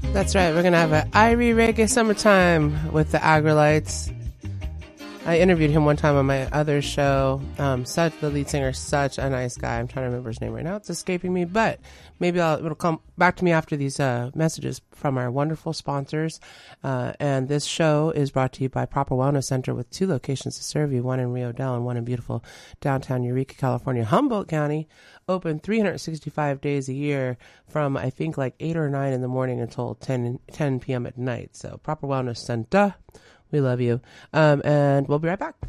That's right. We're going to have an Irie Reggae Summertime with the Aggrolites. I interviewed him one time on my other show. The lead singer, such a nice guy. I'm trying to remember his name right now. It's escaping me, but maybe it'll come back to me after these messages from our wonderful sponsors. And this show is brought to you by Proper Wellness Center with 2 locations to serve you, one in Rio Dell and one in beautiful downtown Eureka, California. Humboldt County, open 365 days a year from, I think, like 8 or 9 in the morning until 10 p.m. at night. So Proper Wellness Center. We love you. And we'll be right back.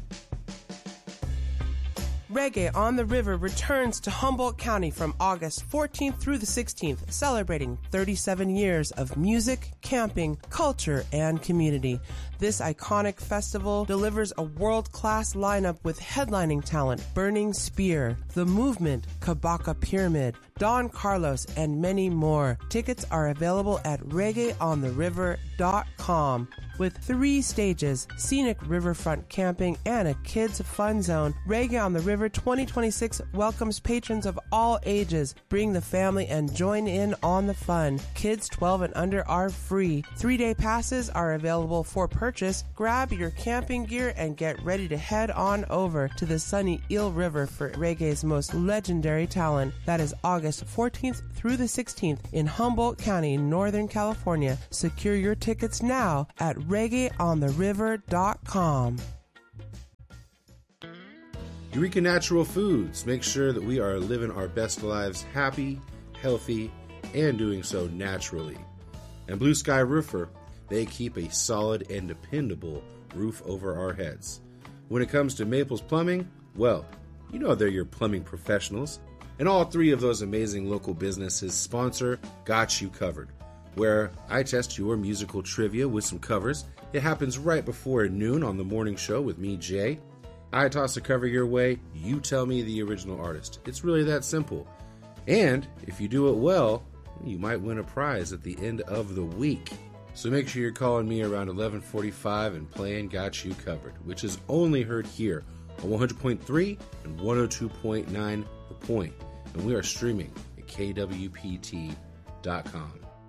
Reggae on the River returns to Humboldt County from August 14th through the 16th, celebrating 37 years of music, camping, culture, and community. This iconic festival delivers a world-class lineup with headlining talent Burning Spear, The Movement, Kabaka Pyramid, Don Carlos, and many more. Tickets are available at reggaeontheriver.com. With 3 stages, scenic riverfront camping, and a kids' fun zone, Reggae on the River 2026 welcomes patrons of all ages. Bring the family and join in on the fun. Kids 12 and under are free. 3-day passes are available for purchase. Grab your camping gear and get ready to head on over to the sunny Eel River for Reggae's most legendary talent. That is August 14th through the 16th in Humboldt County, Northern California. Secure your tickets now at reggaeontheriver.com. Eureka Natural Foods. Make sure that we are living our best lives happy, healthy, and doing so naturally. And Blue Sky Roofer, they keep a solid and dependable roof over our heads. When it comes to Maples Plumbing, well, you know they're your plumbing professionals. And all 3 of those amazing local businesses sponsor Got You Covered, where I test your musical trivia with some covers. It happens right before noon on the morning show with me, Jay. I toss a cover your way, you tell me the original artist. It's really that simple. And if you do it well, you might win a prize at the end of the week. So make sure you're calling me around 11:45 and playing Got You Covered, which is only heard here on 100.3 and 102.9 The Point. And we are streaming at kwpt.com.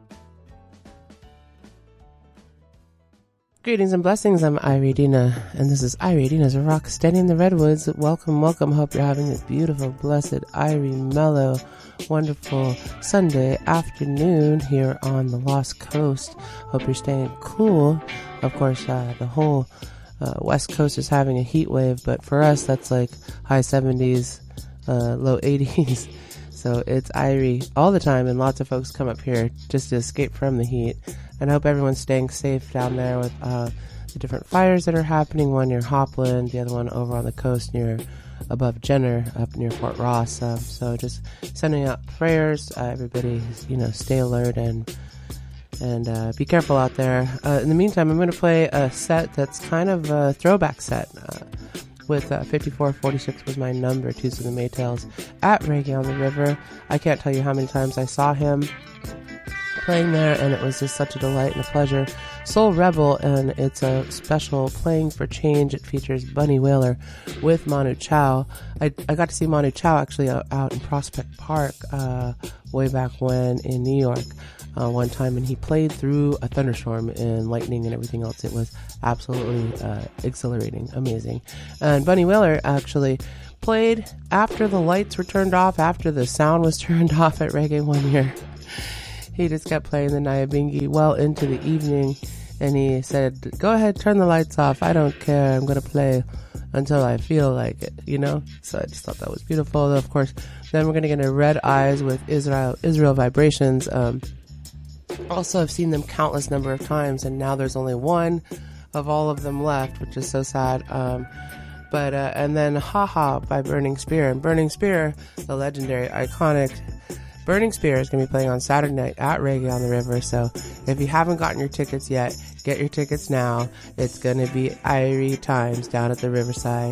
Greetings and blessings. I'm Irie Dina, and this is Irie Dina's Rock Steady in the Redwoods. Welcome, welcome. Hope you're having a beautiful, blessed, Irie, mellow, wonderful Sunday afternoon here on the Lost Coast. Hope you're staying cool. Of course, the whole West Coast is having a heat wave, but for us, that's like high 70s, low 80s. So it's Irie all the time, and lots of folks come up here just to escape from the heat. And I hope everyone's staying safe down there with the different fires that are happening. One near Hopland, the other one over on the coast above Jenner, up near Fort Ross. So just sending out prayers. Everybody, stay alert and be careful out there. In the meantime, I'm going to play a set that's kind of a throwback set. With 5446 was my number, Tuesday the Maytals at Reggae on the River. I can't tell you how many times I saw him playing there, and it was just such a delight and a pleasure. Soul Rebel, and it's a special Playing for Change. It features Bunny Wailer with Manu Chao. I got to see Manu Chao actually out in Prospect Park way back when in New York one time, and he played through a thunderstorm and lightning and everything else. It was absolutely exhilarating, amazing. And Bunny Wailer actually played after the lights were turned off, after the sound was turned off at Reggae one year. He just kept playing the Nyabingi well into the evening, and he said, "Go ahead, turn the lights off. I don't care. I'm going to play until I feel like it," So I just thought that was beautiful. Of course, then we're going to get into Red Eyes with Israel Vibrations. Also, I've seen them countless number of times, and now there's only one of all of them left, which is so sad. And then Haha by Burning Spear. And Burning Spear, the legendary, iconic Burning Spear, is going to be playing on Saturday night at Reggae on the River. So if you haven't gotten your tickets yet, get your tickets now. It's going to be Irie times down at the Riverside.